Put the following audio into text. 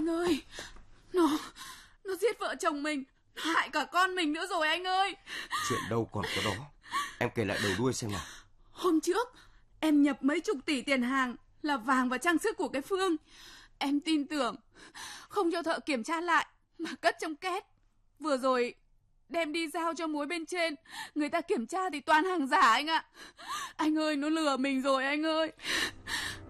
Anh ơi, nó giết vợ chồng mình, nó hại cả con mình nữa rồi anh ơi. Chuyện đâu còn có đó. Em kể lại đầu đuôi xem nào. Hôm trước em nhập mấy chục tỷ tiền hàng là vàng và trang sức của cái Phương. Em tin tưởng, không cho thợ kiểm tra lại mà cất trong két. Vừa rồi đem đi giao cho mối bên trên, người ta kiểm tra thì toàn hàng giả anh ạ. Anh ơi, nó lừa mình rồi anh ơi.